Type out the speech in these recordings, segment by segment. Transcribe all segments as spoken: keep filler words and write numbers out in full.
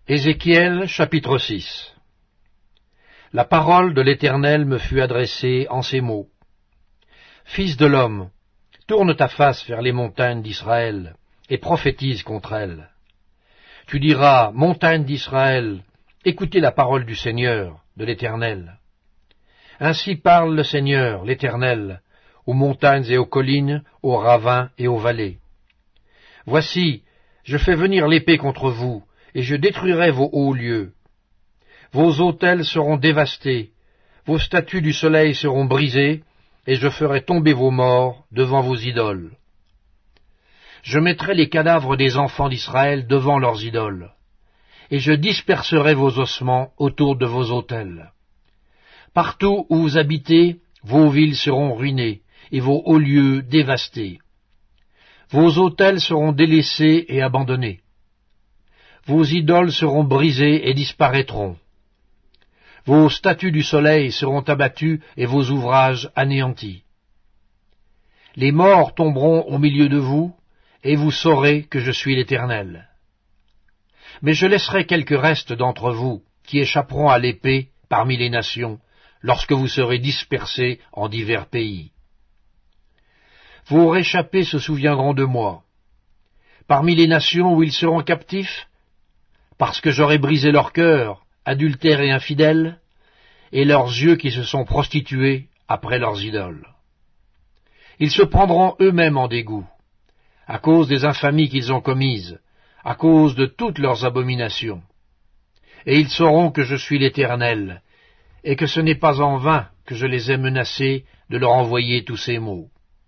Ézéchiel chapitre six. La parole de l'Éternel me fut adressée en ces mots. Fils de l'homme, tourne ta face vers les montagnes d'Israël, et prophétise contre elles. Tu diras, montagnes d'Israël, écoutez la parole du Seigneur, de l'Éternel. Ainsi parle le Seigneur, l'Éternel, aux montagnes et aux collines, aux ravins et aux vallées. Voici, je fais venir l'épée contre vous, et je détruirai vos hauts lieux. Vos autels seront dévastés, vos statues du soleil seront brisées, et je ferai tomber vos morts devant vos idoles. Je mettrai les cadavres des enfants d'Israël devant leurs idoles, et je disperserai vos ossements autour de vos autels. Partout où vous habitez, vos villes seront ruinées, et vos hauts lieux dévastés. Vos autels seront délaissés et abandonnés. Vos idoles seront brisées et disparaîtront. Vos statues du soleil seront abattues et vos ouvrages anéantis. Les morts tomberont au milieu de vous, et vous saurez que je suis l'Éternel. Mais je laisserai quelques restes d'entre vous, qui échapperont à l'épée parmi les nations, lorsque vous serez dispersés en divers pays. Vos réchappés se souviendront de moi. Parmi les nations où ils seront captifs, parce que j'aurai brisé leur cœur, adultères et infidèles, et leurs yeux qui se sont prostitués après leurs idoles. Ils se prendront eux-mêmes en dégoût, à cause des infamies qu'ils ont commises, à cause de toutes leurs abominations. Et ils sauront que je suis l'Éternel, et que ce n'est pas en vain que je les ai menacés de leur envoyer tous ces maux.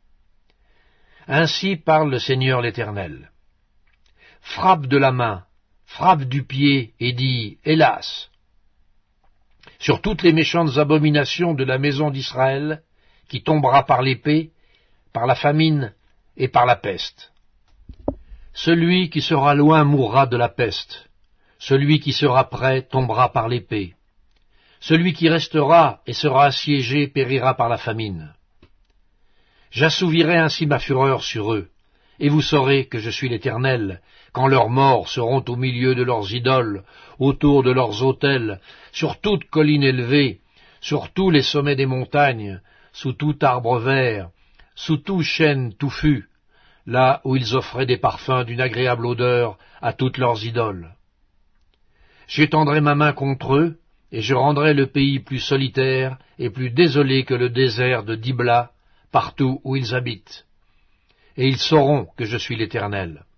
Ainsi parle le Seigneur l'Éternel. Frappe de la main, frappe du pied, et dis, hélas! Sur toutes les méchantes abominations de la maison d'Israël, qui tombera par l'épée, par la famine et par la peste. Celui qui sera loin mourra de la peste, celui qui sera près tombera par l'épée, celui qui restera et sera assiégé périra par la famine. J'assouvirai ainsi ma fureur sur eux, et vous saurez que je suis l'Éternel, quand leurs morts seront au milieu de leurs idoles, autour de leurs autels, sur toute colline élevée, sur tous les sommets des montagnes, sous tout arbre vert, sous tout chêne touffu, là où ils offraient des parfums d'une agréable odeur à toutes leurs idoles. J'étendrai ma main contre eux, et je rendrai le pays plus solitaire et plus désolé que le désert de Dibla, partout où ils habitent. Et ils sauront que je suis l'Éternel.